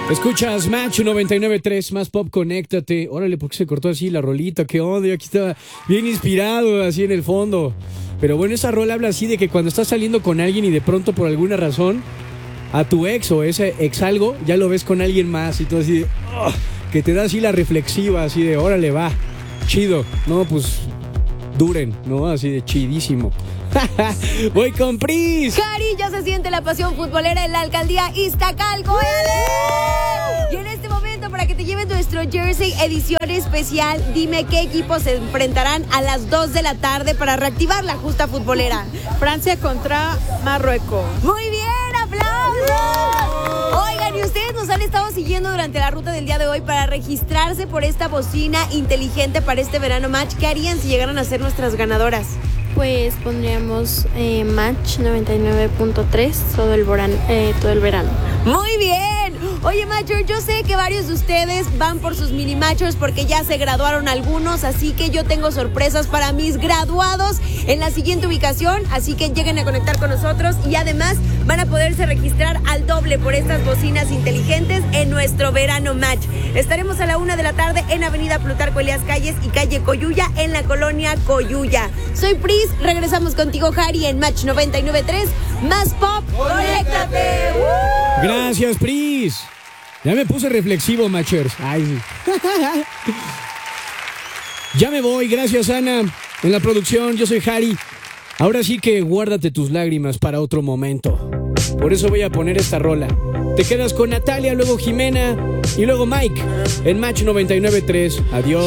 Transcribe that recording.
Escuchas Match 99.3, Más Pop, conéctate. Órale, ¿por qué se cortó así la rolita? ¿Qué onda? Yo aquí estaba bien inspirado, así en el fondo. Pero bueno, esa rola habla así de que cuando estás saliendo con alguien y de pronto por alguna razón a tu ex o ese ex algo, ya lo ves con alguien más y todo así de, que te da así la reflexiva, así de, órale, va, chido. No, pues, duren, ¿no? Así de chidísimo. Voy con Pris. Cari, ya se siente la pasión futbolera en la alcaldía Iztacalco. ¡Ale! Y en este momento, para que te lleves nuestro jersey edición especial, dime qué equipos se enfrentarán a las 2 de la tarde para reactivar la justa futbolera. Francia contra Marruecos. Muy bien, aplausos. Oigan, y ustedes nos han estado siguiendo durante la ruta del día de hoy para registrarse por esta bocina inteligente para este verano match. ¿Qué harían si llegaran a ser nuestras ganadoras? Pues pondríamos Match 99.3 todo el verano. Muy bien. Oye, Matcher, yo sé que varios de ustedes van por sus mini Matchers porque ya se graduaron algunos, así que yo tengo sorpresas para mis graduados en la siguiente ubicación, así que lleguen a conectar con nosotros y además van a poderse registrar al doble por estas bocinas inteligentes en nuestro verano match. Estaremos a la 1 de la tarde en Avenida Plutarco Elías Calles y calle Coyuya en la colonia Coyuya. Soy Pris, regresamos contigo, Harry, en Match 99.3, Más Pop, ¡conéctate! Gracias, Pris. Ya me puse reflexivo, Matchers. Ay, sí. Ya me voy, gracias, Ana. En la producción, yo soy Harry. Ahora sí que guárdate tus lágrimas para otro momento. Por eso voy a poner esta rola. Te quedas con Natalia, luego Jimena y luego Mike en Match 99.3. Adiós.